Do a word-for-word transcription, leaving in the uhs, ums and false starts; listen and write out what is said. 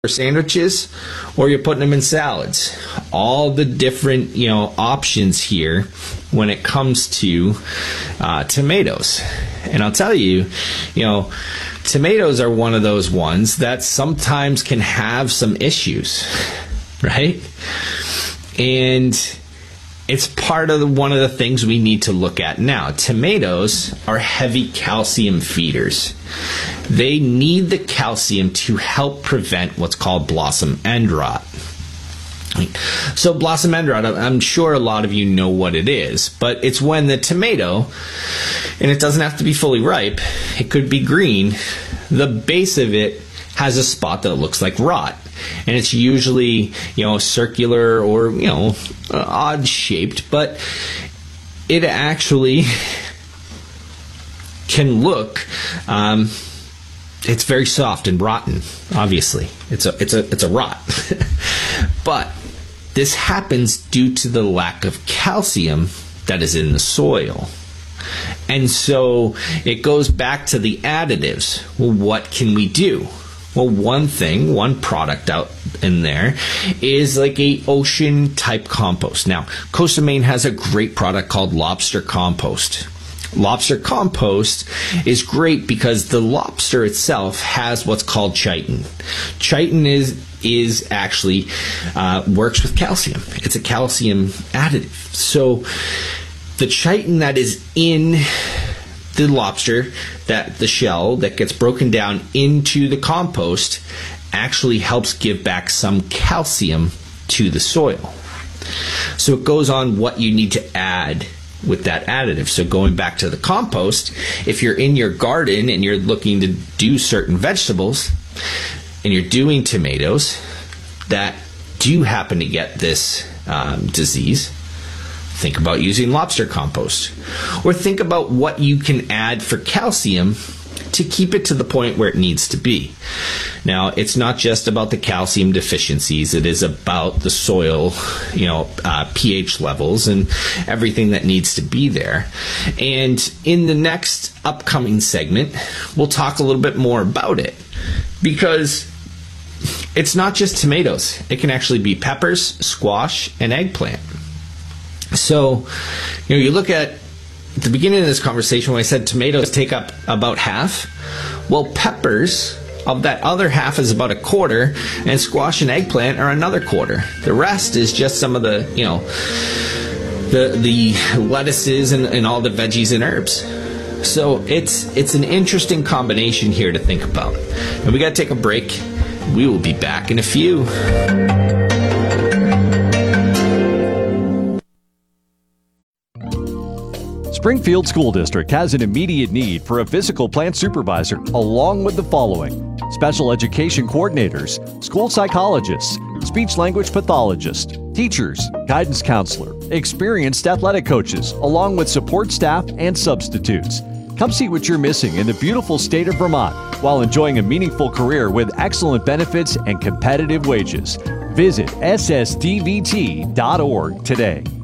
sandwiches, or you're putting them in salads. All the different, you know, options here when it comes to uh, tomatoes. And I'll tell you, you know, tomatoes are one of those ones that sometimes can have some issues, right? And it's part of the, one of the things we need to look at now. Tomatoes are heavy calcium feeders. They need the calcium to help prevent what's called blossom end rot. So blossom end rot, I'm sure a lot of you know what it is, but it's when the tomato, and it doesn't have to be fully ripe, it could be green, the base of it has a spot that looks like rot. And it's usually, you know, circular or, you know, uh, odd shaped, but it actually can look, um, it's very soft and rotten, obviously. It's a, it's a, it's a rot. But this happens due to the lack of calcium that is in the soil. And so it goes back to the additives. Well, what can we do? Well, one thing, one product out in there is like a ocean type compost. Now, Coast of Maine has a great product called lobster compost. Lobster compost is great because the lobster itself has what's called chitin. Chitin is is actually uh, works with calcium. It's a calcium additive. So the chitin that is in the lobster, that the shell that gets broken down into the compost, actually helps give back some calcium to the soil. So it goes on what you need to add with that additive. So going back to the compost, if you're in your garden and you're looking to do certain vegetables and you're doing tomatoes that do happen to get this um, disease, think about using lobster compost. Or think about what you can add for calcium to keep it to the point where it needs to be. Now, it's not just about the calcium deficiencies. It is about the soil, you know, uh, pH levels and everything that needs to be there. And in the next upcoming segment, we'll talk a little bit more about it, because it's not just tomatoes. It can actually be peppers, squash, and eggplant. So, you know, you look at the beginning of this conversation when I said tomatoes take up about half. Well, peppers, of that other half, is about a quarter, and squash and eggplant are another quarter. The rest is just some of the, you know, the the lettuces and, and all the veggies and herbs. So it's it's an interesting combination here to think about. And we got to take a break. We will be back in a few. Springfield School District has an immediate need for a physical plant supervisor, along with the following: special education coordinators, school psychologists, speech-language pathologists, teachers, guidance counselor, experienced athletic coaches, along with support staff and substitutes. Come see what you're missing in the beautiful state of Vermont while enjoying a meaningful career with excellent benefits and competitive wages. Visit S S D V T dot org today.